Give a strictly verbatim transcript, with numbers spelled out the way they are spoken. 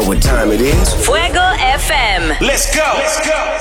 what time it is? Fuego F M. Let's go. Let's go.